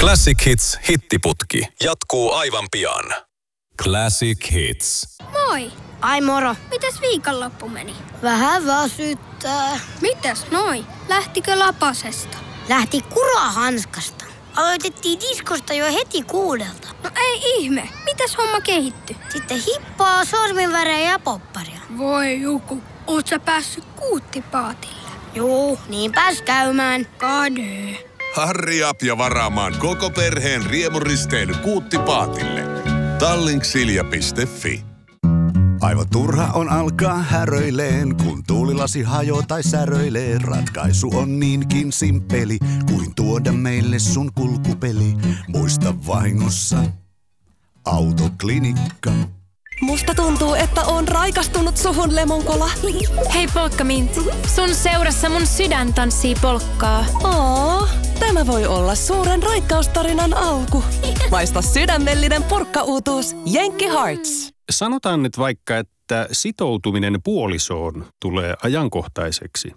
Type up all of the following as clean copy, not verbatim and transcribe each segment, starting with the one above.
Classic Hits -hittiputki jatkuu aivan pian. Classic Hits. Moi! Ai moro. Mites viikonloppu meni? Vähän väsyttää. Mitäs noi? Lähtikö lapasesta? Lähti kurahanskasta. Aloitettiin diskosta jo heti 6. No ei ihme. Mitäs homma kehittyi? Sitten hippaa, sorminvärejä ja popparia. Voi Juku, oot sä päässyt kuuttipaatille? Juu, niin pääs käymään. Kade. Hurry up ja varaamaan koko perheen riemuristeily Kuuttipaatille. Tallinksilja.fi. Aivan turha on alkaa häröileen, kun tuulilasi hajoo tai säröilee. Ratkaisu on niinkin simppeli, kuin tuoda meille sun kulkupeli. Muista vahingossa Autoklinikka. Musta tuntuu, että on raikastunut suhun, Lemonkola. Hei Polkkamint, sun seurassa mun sydän tanssii polkkaa. Tämä voi olla suuren rakkaustarinan alku. Maista sydämellinen porkkauutuus Jenkki Hearts. Sanotaan nyt vaikka, että sitoutuminen puolisoon tulee ajankohtaiseksi.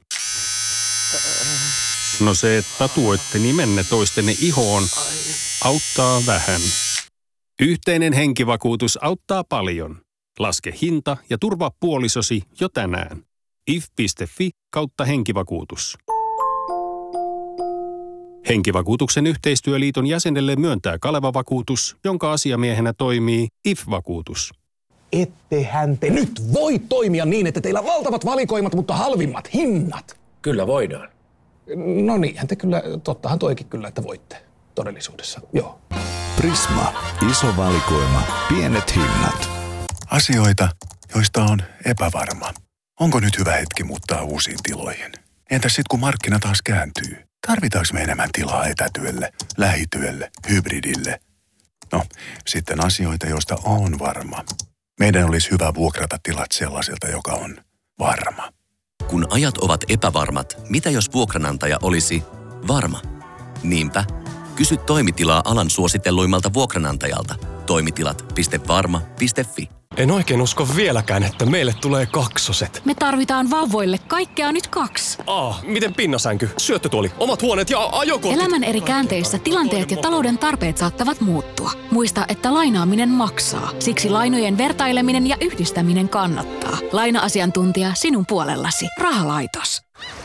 No se, että tatuoitte nimenne toistenne ihoon, auttaa vähän. Yhteinen henkivakuutus auttaa paljon. Laske hinta ja turvaa puolisosi jo tänään. if.fi/henkivakuutus. Henkivakuutuksen yhteistyöliiton jäsenelle myöntää Kaleva-vakuutus, jonka asiamiehenä toimii IF-vakuutus. Ettehän te nyt voi toimia niin, että teillä on valtavat valikoimat, mutta halvimmat hinnat. Kyllä voidaan. No niinhän te kyllä, tottahan toikin kyllä, että voitte todellisuudessa, joo. Prisma. Iso valikoima. Pienet hinnat. Asioita, joista on epävarma. Onko nyt hyvä hetki muuttaa uusiin tiloihin? Entäs sitten kun markkina taas kääntyy? Tarvitaanko me enemmän tilaa etätyölle, lähityölle, hybridille? No, sitten asioita, joista on varma. Meidän olisi hyvä vuokrata tilat sellaiselta, joka on varma. Kun ajat ovat epävarmat, mitä jos vuokranantaja olisi varma? Niinpä, kysy toimitilaa alan suositelluimmalta vuokranantajalta. Toimitilat.varma.fi. En oikein usko vieläkään, että meille tulee kaksoset. Me tarvitaan vauvoille kaikkea nyt 2. Miten pinnasänky, syöttötuoli, omat huoneet ja ajokortit? Elämän eri käänteissä tilanteet ja talouden tarpeet saattavat muuttua. Muista, että lainaaminen maksaa. Siksi lainojen vertaileminen ja yhdistäminen kannattaa. Laina-asiantuntija sinun puolellasi. Rahalaitos.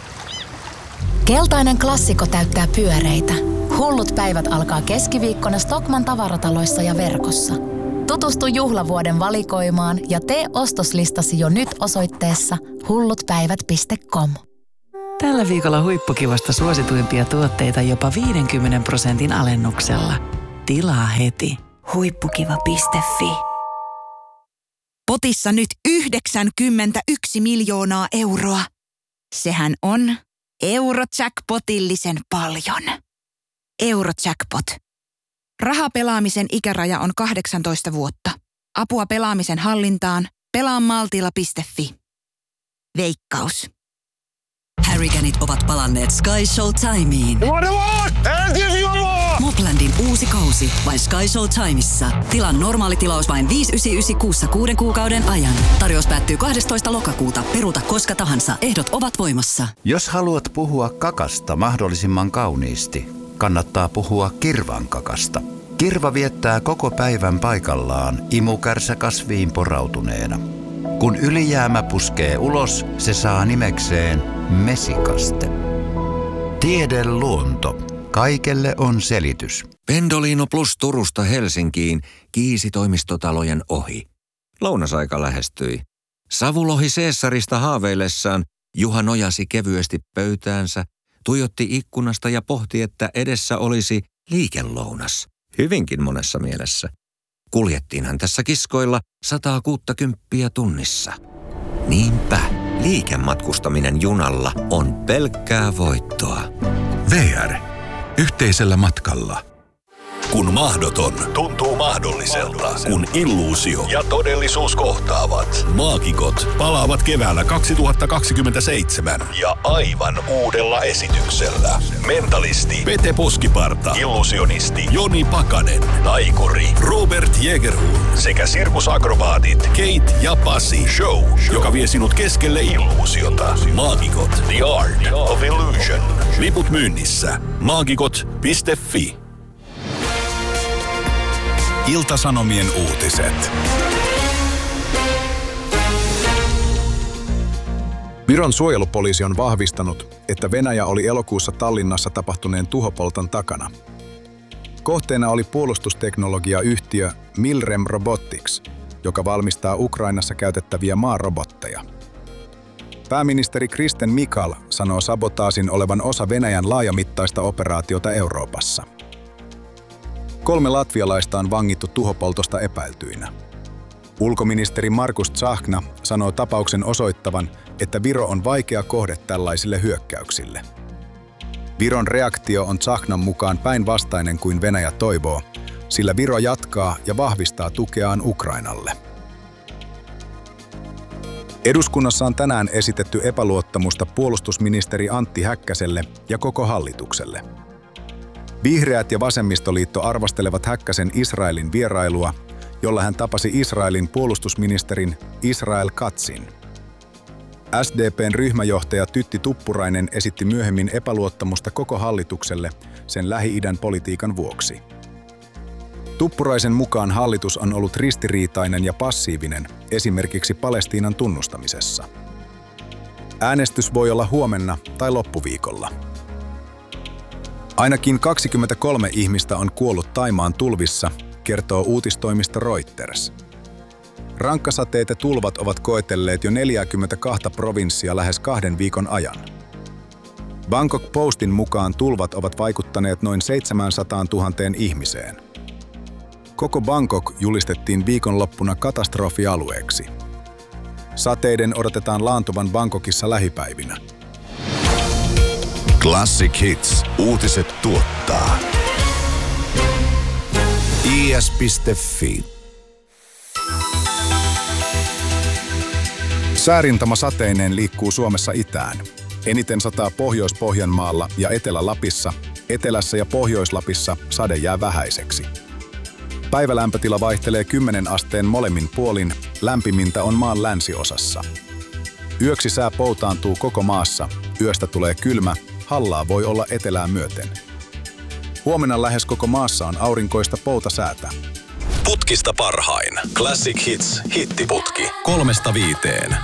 Keltainen klassikko täyttää pyöreitä. Hullut päivät alkaa keskiviikkona Stockmann tavarataloissa ja verkossa. Tutustu juhlavuoden valikoimaan ja tee ostoslistasi jo nyt osoitteessa hullutpäivät.com. Tällä viikolla huippukivasta suosituimpia tuotteita jopa 50% alennuksella. Tilaa heti. Huippukiva.fi. Potissa nyt 91 miljoonaa euroa. Sehän on Eurojackpotillisen paljon. Eurojackpot. Rahapelaamisen ikäraja on 18 vuotta. Apua pelaamisen hallintaan. Pelaa maltilla.fi. Veikkaus. Harriganit ovat palanneet Sky Showtimeen. Moplandin uusi kausi vain Sky Showtimeissa. Tilaa normaali tilaus vain 5,99 kuussa 6 kuukauden ajan. Tarjous päättyy 12. lokakuuta. Peruuta koska tahansa. Ehdot ovat voimassa. Jos haluat puhua kakasta mahdollisimman kauniisti, kannattaa puhua kirvan kakasta. Kirva viettää koko päivän paikallaan imukärsä-kasviin porautuneena. Kun ylijäämä puskee ulos, se saa nimekseen mesikaste. Tiedeluonto. Kaikelle on selitys. Pendolino Plus Turusta Helsinkiin kiisi toimistotalojen ohi. Lounasaika lähestyi. Savulohi Caesarista haaveillessaan Juha nojasi kevyesti pöytäänsä, tuijotti ikkunasta ja pohti, että edessä olisi liikelounas. Hyvinkin monessa mielessä. Kuljettiinhan tässä kiskoilla 160 tunnissa. Niinpä, liikematkustaminen junalla on pelkkää voittoa. VR. Yhteisellä matkalla. Kun mahdoton tuntuu mahdolliselta, kun illuusio ja todellisuus kohtaavat. Maagikot palaavat keväällä 2027 ja aivan uudella esityksellä. Mentalisti Pete Poskiparta, illusionisti Joni Pakanen, taikuri Robert Jägerhult sekä sirkusakrobaatit Kate ja Pasi. Show, joka vie sinut keskelle illuusiota. Maagikot, The Art of Illusion. Liput myynnissä. Maagikot.fi. Ilta-Sanomien uutiset. Viron suojelupoliisi on vahvistanut, että Venäjä oli elokuussa Tallinnassa tapahtuneen tuhopolton takana. Kohteena oli puolustusteknologiayhtiö Milrem Robotics, joka valmistaa Ukrainassa käytettäviä maarobotteja. Pääministeri Kristen Michal sanoo sabotaasin olevan osa Venäjän laajamittaista operaatiota Euroopassa. 3 latvialaista on vangittu tuhopoltosta epäiltyinä. Ulkoministeri Markus Tsahkna sanoo tapauksen osoittavan, että Viro on vaikea kohde tällaisille hyökkäyksille. Viron reaktio on Tsahknan mukaan päinvastainen kuin Venäjä toivoo, sillä Viro jatkaa ja vahvistaa tukeaan Ukrainalle. Eduskunnassa on tänään esitetty epäluottamusta puolustusministeri Antti Häkkäselle ja koko hallitukselle. Vihreät ja vasemmistoliitto arvostelevat Häkkäsen Israelin vierailua, jolla hän tapasi Israelin puolustusministerin Israel Katzin. SDP:n ryhmäjohtaja Tytti Tuppurainen esitti myöhemmin epäluottamusta koko hallitukselle sen Lähi-idän politiikan vuoksi. Tuppuraisen mukaan hallitus on ollut ristiriitainen ja passiivinen esimerkiksi Palestiinan tunnustamisessa. Äänestys voi olla huomenna tai loppuviikolla. Ainakin 23 ihmistä on kuollut Thaimaan tulvissa, kertoo uutistoimisto Reuters. Rankkasateet ja tulvat ovat koetelleet jo 42 provinssia lähes 2 viikon ajan. Bangkok Postin mukaan tulvat ovat vaikuttaneet noin 700 000 ihmiseen. Koko Bangkok julistettiin viikonloppuna katastrofialueeksi. Sateiden odotetaan laantuvan Bangkokissa lähipäivinä. Classic Hits. Uutiset tuottaa. is.fi. Säärintama sateineen liikkuu Suomessa itään. Eniten sataa Pohjois-Pohjanmaalla ja Etelä-Lapissa, Etelässä ja Pohjois-Lapissa sade jää vähäiseksi. Päivälämpötila vaihtelee 10 asteen molemmin puolin, lämpimintä on maan länsiosassa. Yöksi sää poutaantuu koko maassa, yöstä tulee kylmä, hallaa voi olla etelään myöten. Huomenna lähes koko maassa on aurinkoista poutasäätä. Putkista parhain. Classic Hits, hittiputki. 3-5.